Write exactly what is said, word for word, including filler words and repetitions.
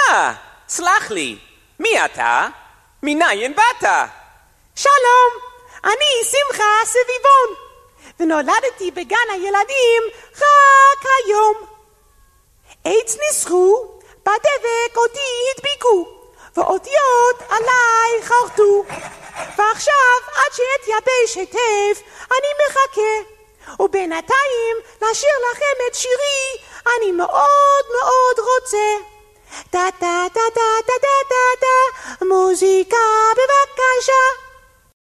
אה, סלח לי, מי אתה? מניין באת? שלום, אני שמחה סביבון, ונולדתי בגן הילדים רק היום. עץ ניסחו, בדבק אותי הדביקו, ואותיות עליי חרטו, ועכשיו עד שיתייבש היטב אני מחכה, ובינתיים לשיר לכם את שירי אני מאוד מאוד רוצה. טה טה טה טה טה טה טה, מוזיקה בבקשה.